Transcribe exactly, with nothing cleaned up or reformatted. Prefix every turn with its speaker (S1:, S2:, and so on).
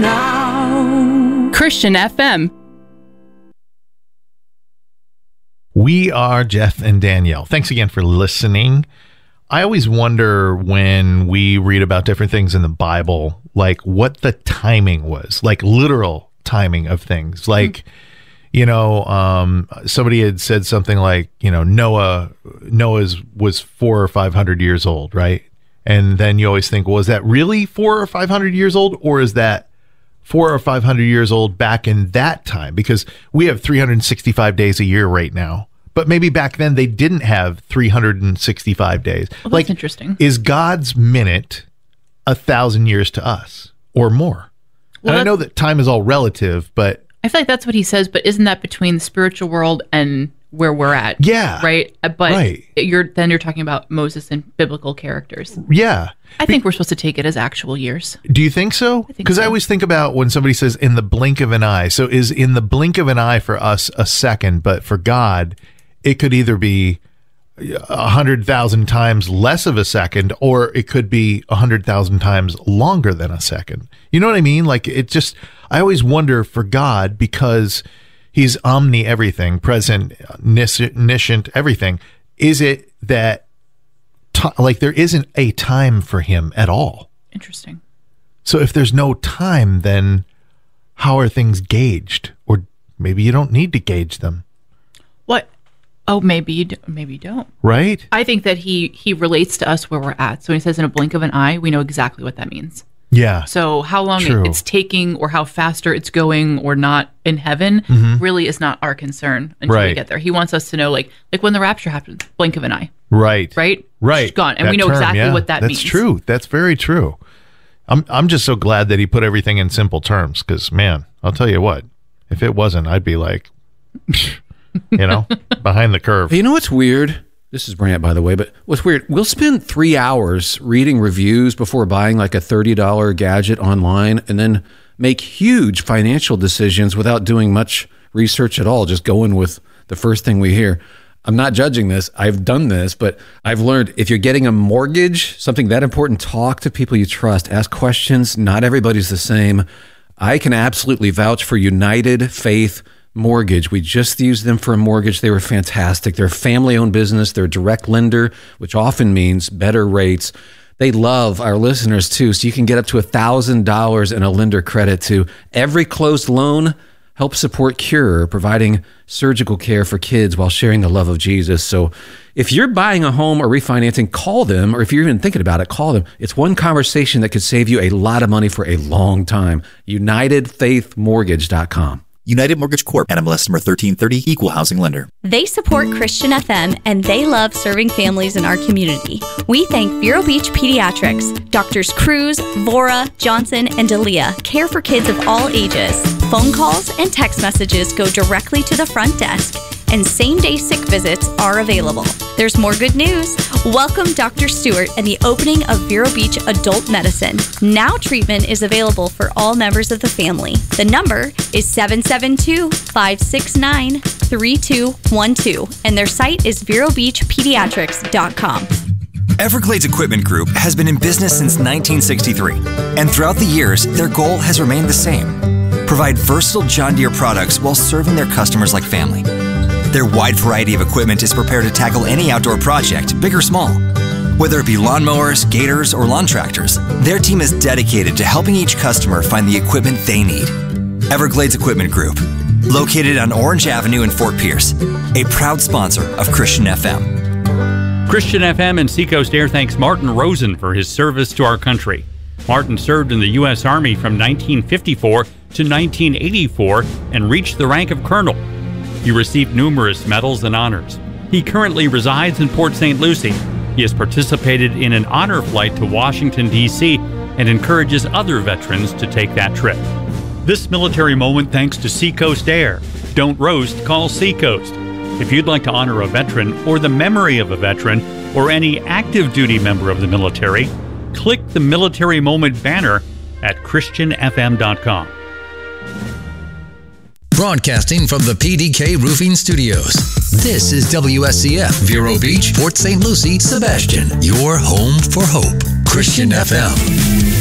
S1: now.
S2: Christian F M.
S3: We are Jeff and Danielle. Thanks again for listening. I always wonder when we read about different things in the Bible, like what the timing was, like literal timing of things. Like, mm-hmm. you know, um, somebody had said something like, you know, Noah, Noah's was four or five hundred years old, right? And then you always think, well, is that really four or five hundred years old, or is that four or five hundred years old back in that time? Because we have three hundred sixty-five days a year right now. But maybe back then they didn't have three hundred sixty-five days.
S2: Well, that's
S3: like,
S2: interesting.
S3: Is God's minute a thousand years to us or more? Well, and I know that time is all relative, but
S2: I feel like that's what he says. But isn't that between the spiritual world and where we're at?
S3: Yeah,
S2: right. But
S3: right.
S2: you're then you're talking about Moses and biblical characters.
S3: Yeah,
S2: I think Be- we're supposed to take it as actual years.
S3: Do you think so? Because I, so. I always think about when somebody says "in the blink of an eye." So is in the blink of an eye for us a second, but for God, it could either be a hundred thousand times less of a second, or it could be a hundred thousand times longer than a second. You know what I mean? Like it just, I always wonder for God, because he's omni everything, present, omniscient everything. Is it that t- like there isn't a time for him at all?
S2: Interesting.
S3: So if there's no time, then how are things gauged? Or maybe you don't need to gauge them.
S2: What? Oh, maybe you do, maybe you don't.
S3: Right?
S2: I think that he he relates to us where we're at. So when he says in a blink of an eye, we know exactly what that means.
S3: Yeah.
S2: So how long
S3: True.
S2: it's taking, or how faster it's going or not in heaven, mm-hmm. really is not our concern until
S3: right.
S2: we get there. He wants us to know, like like when the rapture happens, blink of an eye.
S3: Right.
S2: Right?
S3: Right.
S2: It's gone. And
S3: that
S2: we know
S3: term,
S2: exactly
S3: yeah.
S2: what that
S3: That's
S2: means.
S3: That's true. That's very true. I'm I'm just so glad that he put everything in simple terms, because, man, I'll tell you what, if it wasn't, I'd be like, you know, behind the curve.
S4: You know what's weird? This is Brant, by the way, but what's weird, we'll spend three hours reading reviews before buying like a thirty dollars gadget online, and then make huge financial decisions without doing much research at all, just going with the first thing we hear. I'm not judging this. I've done this, but I've learned if you're getting a mortgage, something that important, talk to people you trust, ask questions. Not everybody's the same. I can absolutely vouch for United Faith Mortgage. We just used them for a mortgage. They were fantastic. They're a family-owned business. They're a direct lender, which often means better rates. They love our listeners too, so you can get up to one thousand dollars in a lender credit to every closed loan. Help support Cure, providing surgical care for kids while sharing the love of Jesus. So if you're buying a home or refinancing, call them, or if you're even thinking about it, call them. It's one conversation that could save you a lot of money for a long time. United Faith Mortgage dot com.
S5: United Mortgage Corp, N M L S number thirteen thirty, Equal Housing Lender.
S6: They support Christian F M, and they love serving families in our community. We thank Vero Beach Pediatrics. Doctors Cruz, Vora, Johnson, and Dalia care for kids of all ages. Phone calls and text messages go directly to the front desk, and same-day sick visits are available. There's more good news. Welcome Doctor Stewart and the opening of Vero Beach Adult Medicine. Now treatment is available for all members of the family. The number is seven seven two, five six nine, three two one two, and their site is vero beach pediatrics dot com.
S7: Everglades Equipment Group has been in business since nineteen sixty-three, and throughout the years, their goal has remained the same: provide versatile John Deere products while serving their customers like family. Their wide variety of equipment is prepared to tackle any outdoor project, big or small. Whether it be lawnmowers, gators, or lawn tractors, their team is dedicated to helping each customer find the equipment they need. Everglades Equipment Group, located on Orange Avenue in Fort Pierce, a proud sponsor of Christian F M.
S8: Christian F M and Seacoast Air thanks Martin Rosen for his service to our country. Martin served in the U S Army from nineteen fifty-four to nineteen eighty-four and reached the rank of colonel. He received numerous medals and honors. He currently resides in Port Saint Lucie. He has participated in an honor flight to Washington, D C and encourages other veterans to take that trip. This military moment thanks to Seacoast Air. Don't roast, call Seacoast. If you'd like to honor a veteran or the memory of a veteran or any active duty member of the military, click the Military Moment banner at christian f m dot com.
S9: Broadcasting from the P D K Roofing Studios. This is W S C F, Vero Beach, Port Saint Lucie, Sebastian, your home for hope. Christian F M.